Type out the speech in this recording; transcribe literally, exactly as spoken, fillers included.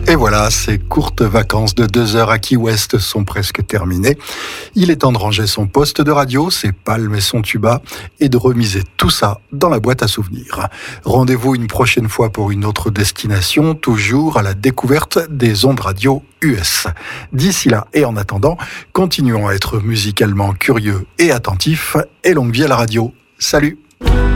Et voilà, ces courtes vacances de deux heures à Key West sont presque terminées. Il est temps de ranger son poste de radio, ses palmes et son tuba, et de remiser tout ça dans la boîte à souvenirs. Rendez-vous une prochaine fois pour une autre destination, toujours à la découverte des ondes radio U S. D'ici là, et en attendant, continuons à être musicalement curieux et attentifs, et longue vie à la radio. Salut!